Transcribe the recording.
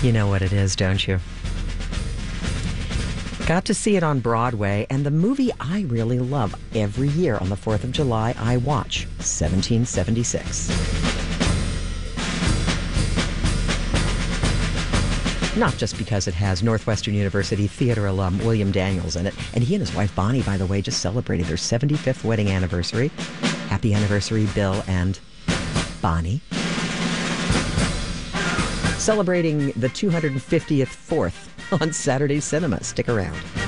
You know what it is, don't you? Got to see it on Broadway, and the movie I really love every year on the 4th of July, I watch 1776. Not just because it has Northwestern University theater alum William Daniels in it, and he and his wife Bonnie, by the way, just celebrated their 75th wedding anniversary. Happy anniversary, Bill and Bonnie. Celebrating the 250th 4th on Saturday Cinema. Stick around.